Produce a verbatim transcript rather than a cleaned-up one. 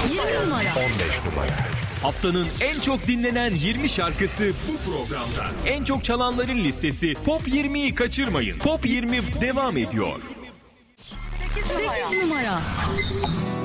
yirmi numara. on beş numara. Haftanın en çok dinlenen yirmi şarkısı bu programda. En çok çalanların listesi Top yirmiyi kaçırmayın. Top yirmi devam ediyor. sekiz numara.